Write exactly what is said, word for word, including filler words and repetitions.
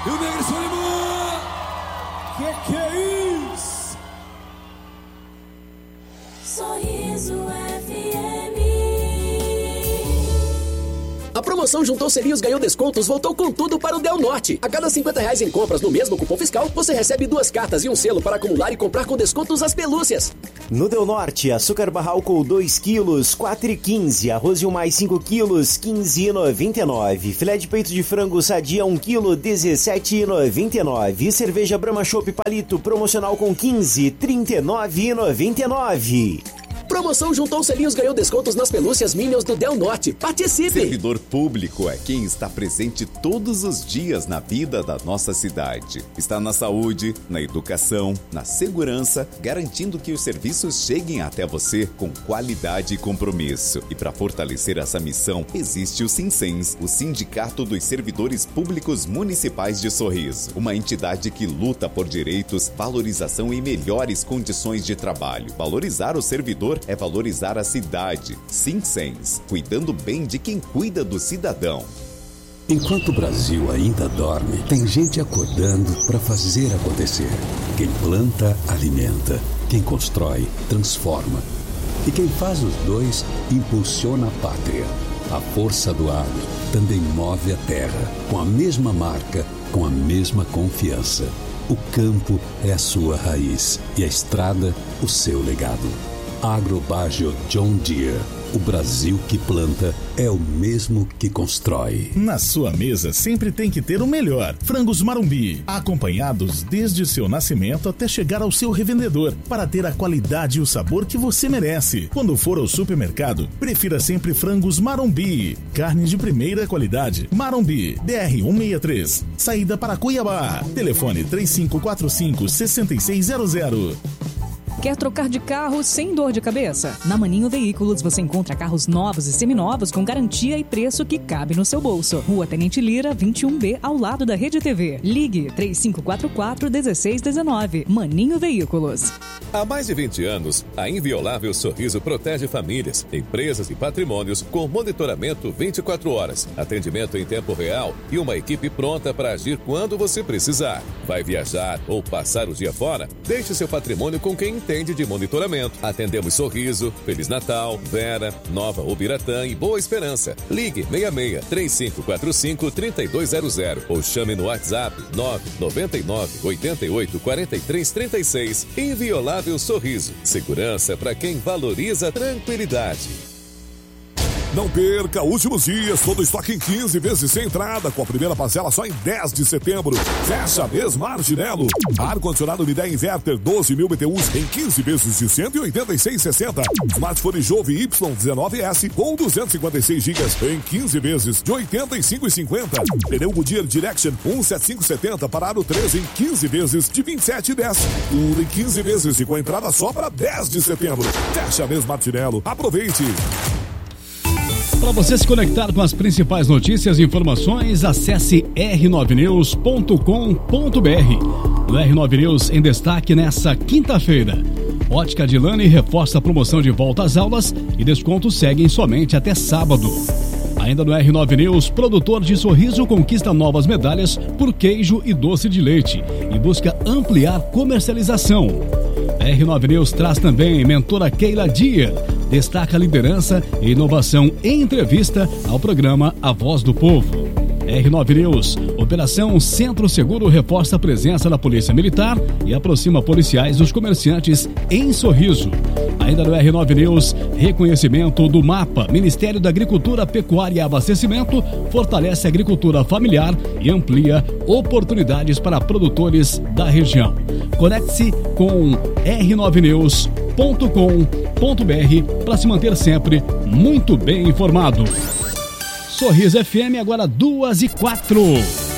E o Negro Solimã. Que que é isso? Sorriso F M. A promoção Juntou Selinhos Ganhou Descontos voltou com tudo para o Del Norte. A cada cinquenta reais em compras no mesmo cupom fiscal, você recebe duas cartas e um selo para acumular e comprar com descontos as pelúcias. No Del Norte, açúcar barral dois quilos, quatro reais e quinze centavos. Arroz de mais cinco quilos, quinze reais e noventa e nove centavos. Filé de peito de frango sadia um quilo, dezessete reais e noventa e nove centavos. E cerveja Brahma Chopp Palito promocional com quinze, trinta e nove reais e noventa e nove centavos. Promoção Juntou Selinhos Ganhou Descontos nas pelúcias Minions do Del Norte. Participe! Servidor público é quem está presente todos os dias na vida da nossa cidade. Está na saúde, na educação, na segurança, garantindo que os serviços cheguem até você com qualidade e compromisso. E para fortalecer essa missão, existe o SINSENS, o Sindicato dos Servidores Públicos Municipais de Sorriso. Uma entidade que luta por direitos, valorização e melhores condições de trabalho. Valorizar o servidor é valorizar a cidade. SINSENS, cuidando bem de quem cuida do cidadão. Enquanto o Brasil ainda dorme, tem gente acordando para fazer acontecer. Quem planta, alimenta. Quem constrói, transforma. E quem faz os dois, impulsiona a pátria. A força do agro também move a terra, com a mesma marca, com a mesma confiança. O campo é a sua raiz e a estrada, o seu legado. Agrobágio John Deere. O Brasil que planta é o mesmo que constrói. Na sua mesa sempre tem que ter o melhor. Frangos Marumbi, acompanhados desde seu nascimento até chegar ao seu revendedor, para ter a qualidade e o sabor que você merece. Quando for ao supermercado, prefira sempre Frangos Marumbi. Carne de primeira qualidade. Marumbi, D R cento e sessenta e três. Saída para Cuiabá. Telefone três cinco quatro cinco, seis seis zero zero. Quer trocar de carro sem dor de cabeça? Na Maninho Veículos você encontra carros novos e seminovos com garantia e preço que cabe no seu bolso. Rua Tenente Lira, vinte e um B, ao lado da Rede T V. Ligue três cinco quatro quatro, um seis um nove. Maninho Veículos. Há mais de vinte anos, a Inviolável Sorriso protege famílias, empresas e patrimônios com monitoramento vinte e quatro horas, atendimento em tempo real e uma equipe pronta para agir quando você precisar. Vai viajar ou passar o dia fora? Deixe seu patrimônio com quem entende de monitoramento. Atendemos Sorriso, Feliz Natal, Vera, Nova Ubiratã e Boa Esperança. Ligue seis seis, três cinco quatro cinco, três dois zero zero ou chame no WhatsApp nove nove nove, oito oito, quatro três três seis. Inviolável Sorriso. Segurança para quem valoriza a tranquilidade. Não perca, últimos dias, todo estoque em quinze vezes sem entrada, com a primeira parcela só em dez de setembro. Fecha mês Marginelo. Ar-condicionado Midea Inverter doze mil B T Us em quinze vezes de cento e oitenta e seis reais e sessenta centavos. Smartphone Jove Y dezenove S com duzentos e cinquenta e seis gigas em quinze vezes de oitenta e cinco reais e cinquenta centavos. Pneu Goodyear Direction cento e setenta e cinco setenta para aro treze em quinze vezes de vinte e sete reais e dez centavos. Tudo em quinze vezes e com entrada só para dez de setembro. Fecha mês Martinello. Aproveite! Para você se conectar com as principais notícias e informações, acesse r nove news ponto com ponto b r. No R nove News em destaque nessa quinta-feira. Ótica Dilane reforça a promoção de volta às aulas e descontos seguem somente até sábado. Ainda no R nove News, produtor de Sorriso conquista novas medalhas por queijo e doce de leite e busca ampliar comercialização. R nove News traz também mentora Keila Dia, destaca liderança e inovação em entrevista ao programa A Voz do Povo. R nove News, Operação Centro Seguro reforça a presença da Polícia Militar e aproxima policiais dos comerciantes em Sorriso. Ainda no R nove News, reconhecimento do MAPA, Ministério da Agricultura, Pecuária e Abastecimento, fortalece a agricultura familiar e amplia oportunidades para produtores da região. Conecte-se com r nove news ponto com ponto b r para se manter sempre muito bem informado. Sorriso F M, agora duas e quatro.